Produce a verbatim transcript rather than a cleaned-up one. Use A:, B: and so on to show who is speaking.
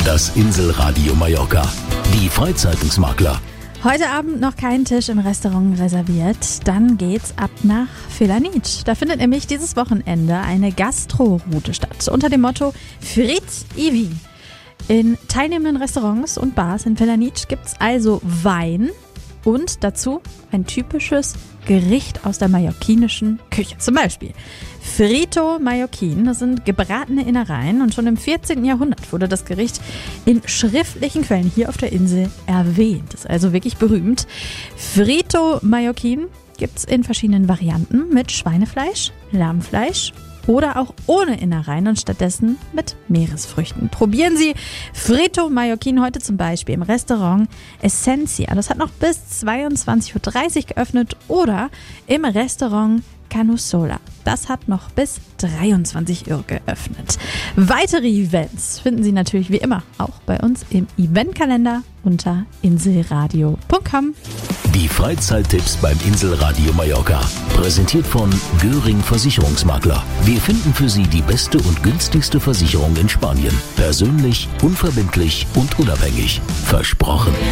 A: Das Inselradio Mallorca. Die Freizeitungsmakler.
B: Heute Abend noch kein Tisch im Restaurant reserviert. Dann geht's ab nach Felanitsch. Da findet nämlich dieses Wochenende eine Gastro-Route statt. Unter dem Motto Frit i Vin. In teilnehmenden Restaurants und Bars in Felanitsch gibt's also Wein und dazu ein typisches Gericht aus der mallorquinischen Küche. Zum Beispiel Frito Mallorquin, das sind gebratene Innereien, und schon im vierzehnten Jahrhundert wurde das Gericht in schriftlichen Quellen hier auf der Insel erwähnt. Das ist also wirklich berühmt. Frito Mallorquin gibt es in verschiedenen Varianten mit Schweinefleisch, Lammfleisch oder auch ohne Innereien und stattdessen mit Meeresfrüchten. Probieren Sie Frito Mallorquin heute zum Beispiel im Restaurant Essentia. Das hat noch bis zweiundzwanzig Uhr dreißig geöffnet, oder im Restaurant Canusola. Das hat noch bis dreiundzwanzig Uhr geöffnet. Weitere Events finden Sie natürlich wie immer auch bei uns im Eventkalender unter inselradio punkt com.
A: Die Freizeittipps beim Inselradio Mallorca. Präsentiert von Göring Versicherungsmakler. Wir finden für Sie die beste und günstigste Versicherung in Spanien. Persönlich, unverbindlich und unabhängig. Versprochen.